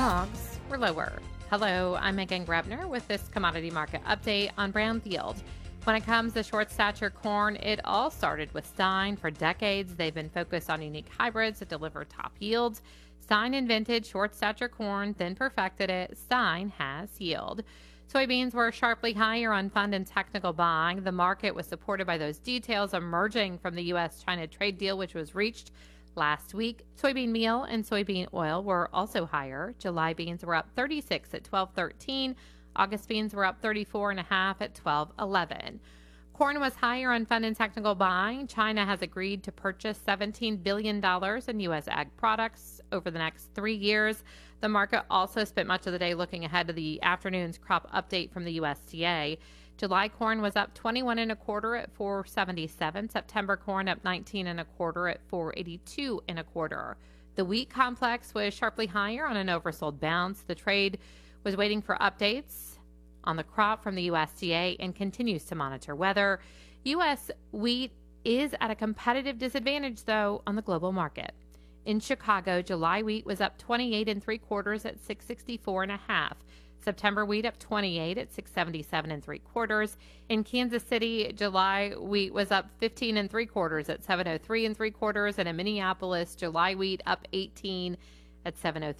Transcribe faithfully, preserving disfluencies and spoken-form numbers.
hogs were lower. Hello, I'm Megan Grebner with this commodity market update on Brownfield. When it comes to short stature corn, it all started with Stein. For decades, they've been focused on unique hybrids that deliver top yields. Stein invented short stature corn, then perfected it. Stein has yield. Soybeans were sharply higher on fund and technical buying. The market was supported by those details emerging from the U S China trade deal, which was reached last week. Soybean meal and soybean oil were also higher. July beans were up thirty-six at twelve thirteen. August beans were up thirty-four and a half at twelve eleven. Corn was higher on fund and technical buying. China has agreed to purchase seventeen billion dollars in U S ag products over the next three years. The market also spent much of the day looking ahead to the afternoon's crop update from the U S D A. July corn was up twenty-one and a quarter at four seventy-seven. September corn up nineteen and a quarter at four eighty-two and a quarter. The wheat complex was sharply higher on an oversold bounce. The trade was waiting for updates on the crop from the U S D A and continues to monitor weather. U S wheat is at a competitive disadvantage, though, on the global market. In Chicago, July wheat was up twenty-eight and three quarters at six sixty-four and a half. September wheat up twenty-eight at six seventy-seven and three quarters. In Kansas City, July wheat was up fifteen and three quarters at seven oh three and three quarters. And in Minneapolis, July wheat up eighteen at seven oh three.